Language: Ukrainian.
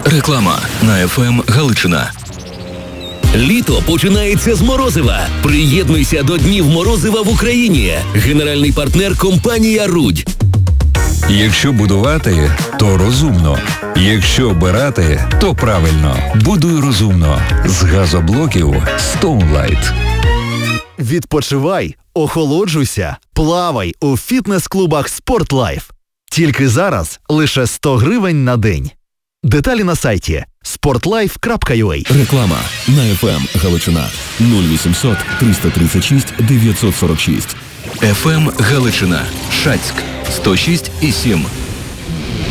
Реклама на ФМ Галичина. Літо починається з морозива. Приєднуйся до Днів морозива в Україні. Генеральний партнер – компанія «Рудь». Якщо будувати, то розумно. Якщо обирати, то правильно. Будуй розумно. З газоблоків Stoneline. Відпочивай, охолоджуйся, плавай у фітнес-клубах SportLife. Тільки зараз лише 100 гривень на день. Деталі на сайті sportlife.ua. Реклама на ФМ Галичина. 0800 336 946. ФМ Галичина. Шацьк. 106,7.